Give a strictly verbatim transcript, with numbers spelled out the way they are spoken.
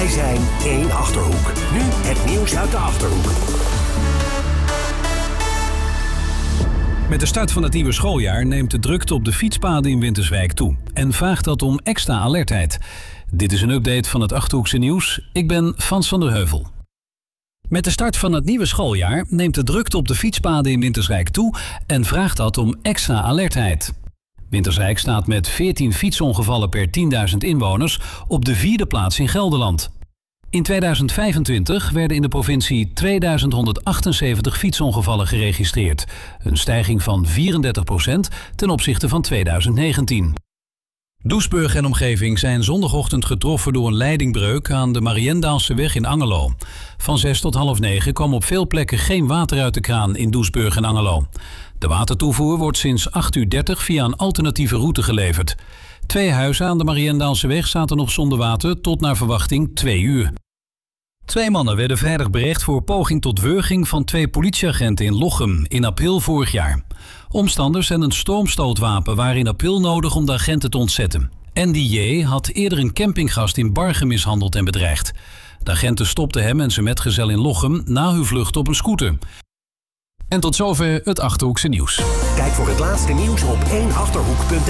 Wij zijn één Achterhoek. Nu het nieuws uit de Achterhoek. Met de start van het nieuwe schooljaar neemt de drukte op de fietspaden in Winterswijk toe en vraagt dat om extra alertheid. Dit is een update van het Achterhoekse nieuws. Ik ben Frans van der Heuvel. Met de start van het nieuwe schooljaar neemt de drukte op de fietspaden in Winterswijk toe en vraagt dat om extra alertheid. Winterswijk staat met veertien fietsongevallen per tienduizend inwoners op de vierde plaats in Gelderland. In tweeduizend vijfentwintig werden in de provincie tweeduizend honderdachtenzeventig fietsongevallen geregistreerd. Een stijging van vierendertig procent ten opzichte van tweeduizend negentien. Doesburg en omgeving zijn zondagochtend getroffen door een leidingbreuk aan de Mariendaalseweg in Angerlo. Van zes tot half negen kwam op veel plekken geen water uit de kraan in Doesburg en Angerlo. De watertoevoer wordt sinds acht uur dertig via een alternatieve route geleverd. Twee huizen aan de Mariendaalseweg zaten nog zonder water tot naar verwachting twee uur. Twee mannen werden vrijdag berecht voor poging tot wurging van twee politieagenten in Lochem in april vorig jaar. Omstanders en een stormstootwapen waren in april nodig om de agenten te ontzetten. Andy J. had eerder een campinggast in Bargen mishandeld en bedreigd. De agenten stopten hem en zijn metgezel in Lochem na hun vlucht op een scooter. En tot zover het Achterhoekse nieuws. Kijk voor het laatste nieuws op één achterhoek punt n l.